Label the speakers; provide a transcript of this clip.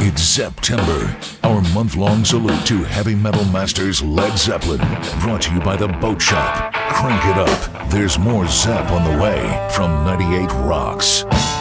Speaker 1: It's September, our month-long salute to heavy metal masters Led Zeppelin. Brought to you by The Boat Shop. Crank it up. There's more Zepp on the way from 98 Rocks.